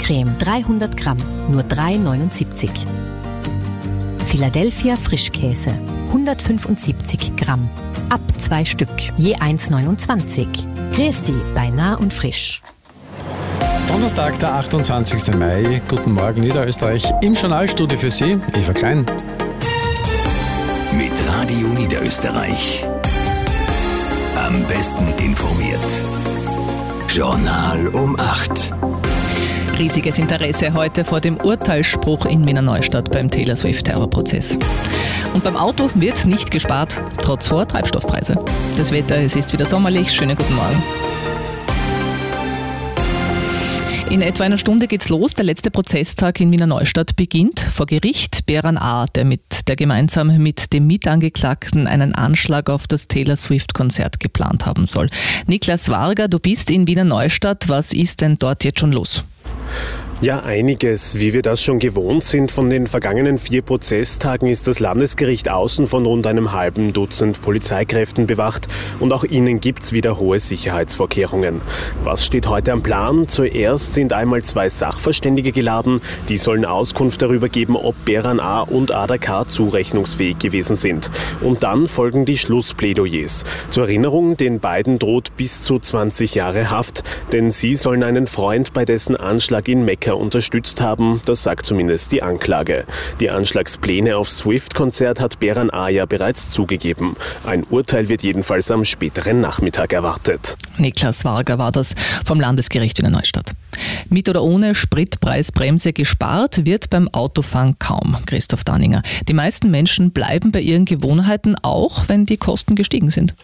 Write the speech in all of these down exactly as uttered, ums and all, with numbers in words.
Creme dreihundert Gramm, nur drei Euro neunundsiebzig. Philadelphia Frischkäse, hundertfünfundsiebzig Gramm, ab zwei Stück, je eins Euro neunundzwanzig. Grüß dich bei Nah und Frisch. Donnerstag, der achtundzwanzigsten Mai. Guten Morgen, Niederösterreich. Im Journalstudio für Sie, Eva Klein. Mit Radio Niederösterreich. Am besten informiert. Journal um acht. Riesiges Interesse heute vor dem Urteilsspruch in Wiener Neustadt beim Taylor Swift-Terrorprozess. Und beim Auto wird nicht gespart, trotz hoher Treibstoffpreise. Das Wetter, es ist wieder sommerlich. Schönen guten Morgen. In etwa einer Stunde geht's los. Der letzte Prozesstag in Wiener Neustadt beginnt. Vor Gericht Beran A., der, mit, der gemeinsam mit dem Mitangeklagten einen Anschlag auf das Taylor Swift-Konzert geplant haben soll. Niklas Varga, du bist in Wiener Neustadt. Was ist denn dort jetzt schon los? Ja, einiges. Wie wir das schon gewohnt sind von den vergangenen vier Prozesstagen, ist das Landesgericht außen von rund einem halben Dutzend Polizeikräften bewacht und auch ihnen gibt's wieder hohe Sicherheitsvorkehrungen. Was steht heute am Plan? Zuerst sind einmal zwei Sachverständige geladen, die sollen Auskunft darüber geben, ob Beran A. und Ada K. zurechnungsfähig gewesen sind. Und dann folgen die Schlussplädoyers. Zur Erinnerung, den beiden droht bis zu zwanzig Jahre Haft, denn sie sollen einen Freund bei dessen Anschlag in Mekka unterstützt haben, das sagt zumindest die Anklage. Die Anschlagspläne aufs Swift-Konzert hat Beran A. ja bereits zugegeben. Ein Urteil wird jedenfalls am späteren Nachmittag erwartet. Niklas Varga war das vom Landesgericht Wiener Neustadt. Mit oder ohne Spritpreisbremse gespart wird beim Autofahren kaum, Christoph Danninger. Die meisten Menschen bleiben bei ihren Gewohnheiten, auch wenn die Kosten gestiegen sind.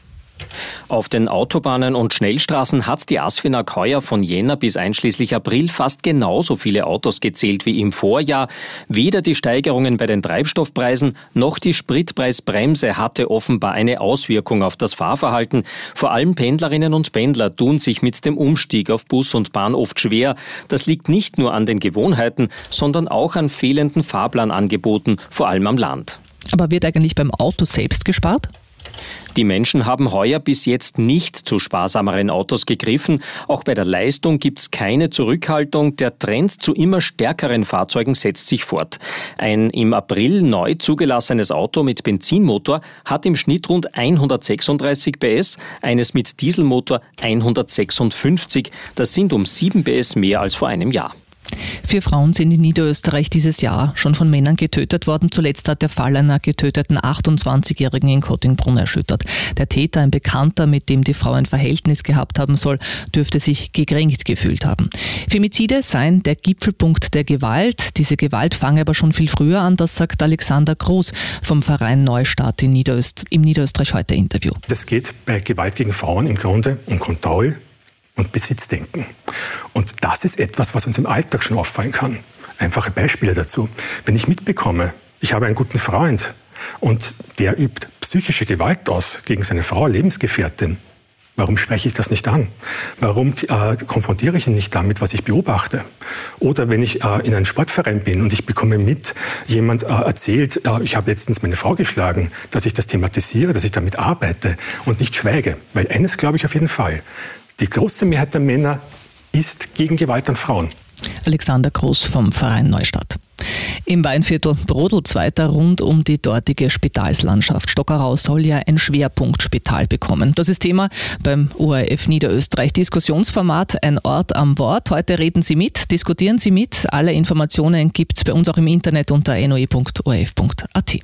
Auf den Autobahnen und Schnellstraßen hat die ASFINAG heuer von Jänner bis einschließlich April fast genauso viele Autos gezählt wie im Vorjahr. Weder die Steigerungen bei den Treibstoffpreisen noch die Spritpreisbremse hatte offenbar eine Auswirkung auf das Fahrverhalten. Vor allem Pendlerinnen und Pendler tun sich mit dem Umstieg auf Bus und Bahn oft schwer. Das liegt nicht nur an den Gewohnheiten, sondern auch an fehlenden Fahrplanangeboten, vor allem am Land. Aber wird eigentlich beim Auto selbst gespart? Die Menschen haben heuer bis jetzt nicht zu sparsameren Autos gegriffen. Auch bei der Leistung gibt es keine Zurückhaltung. Der Trend zu immer stärkeren Fahrzeugen setzt sich fort. Ein im April neu zugelassenes Auto mit Benzinmotor hat im Schnitt rund hundertsechsunddreißig P S, eines mit Dieselmotor hundertsechsundfünfzig. Das sind um sieben P S mehr als vor einem Jahr. Vier Frauen sind in Niederösterreich dieses Jahr schon von Männern getötet worden. Zuletzt hat der Fall einer getöteten achtundzwanzigjährigen in Kottingbrunn erschüttert. Der Täter, ein Bekannter, mit dem die Frau ein Verhältnis gehabt haben soll, dürfte sich gekränkt gefühlt haben. Femizide seien der Gipfelpunkt der Gewalt. Diese Gewalt fange aber schon viel früher an, das sagt Alexander Groß vom Verein Neustart in Niederöst- im Niederösterreich heute Interview. Das geht bei Gewalt gegen Frauen im Grunde um Kontrolle und Besitzdenken. Und das ist etwas, was uns im Alltag schon auffallen kann. Einfache Beispiele dazu. Wenn ich mitbekomme, ich habe einen guten Freund und der übt psychische Gewalt aus gegen seine Frau, Lebensgefährtin, warum spreche ich das nicht an? Warum äh, konfrontiere ich ihn nicht damit, was ich beobachte? Oder wenn ich äh, in einem Sportverein bin und ich bekomme mit, jemand äh, erzählt, äh, ich habe letztens meine Frau geschlagen, dass ich das thematisiere, dass ich damit arbeite und nicht schweige. Weil eines glaube ich auf jeden Fall, die große Mehrheit der Männer ist gegen Gewalt an Frauen. Alexander Groß vom Verein Neustadt. Im Weinviertel brodelt's weiter rund um die dortige Spitalslandschaft. Stockerau soll ja ein Schwerpunktspital bekommen. Das ist Thema beim O R F Niederösterreich Diskussionsformat Ein Ort am Wort. Heute reden Sie mit, diskutieren Sie mit. Alle Informationen gibt's bei uns auch im Internet unter n o e punkt o r f punkt a t.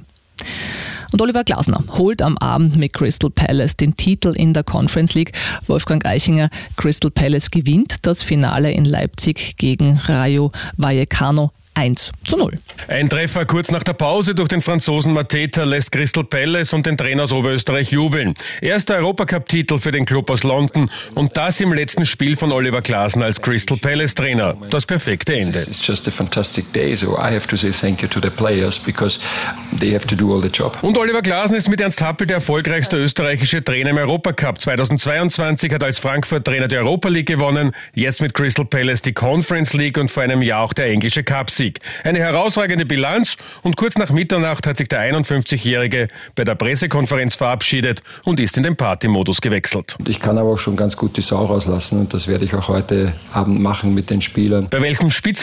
Und Oliver Glasner holt am Abend mit Crystal Palace den Titel in der Conference League. Wolfgang Eichinger, Crystal Palace gewinnt das Finale in Leipzig gegen Rayo Vallecano eins zu null. Ein Treffer kurz nach der Pause durch den Franzosen Mateta lässt Crystal Palace und den Trainer aus Oberösterreich jubeln. Erster Europacup-Titel für den Club aus London und das im letzten Spiel von Oliver Glasner als Crystal Palace-Trainer. Das perfekte Ende. It's just a fantastic day, so I have to say thank you to the players because they have to do all the job. Und Oliver Glasner ist mit Ernst Happel der erfolgreichste österreichische Trainer im Europacup. zweitausendzweiundzwanzig hat als Frankfurt-Trainer die Europa League gewonnen, jetzt mit Crystal Palace die Conference League und vor einem Jahr auch der englische Cup-Sieg. Eine herausragende Bilanz und kurz nach Mitternacht hat sich der einundfünfzigjährige bei der Pressekonferenz verabschiedet und ist in den Partymodus gewechselt. Ich kann aber auch schon ganz gut die Sau rauslassen und das werde ich auch heute Abend machen mit den Spielern. Bei welchem Spitzen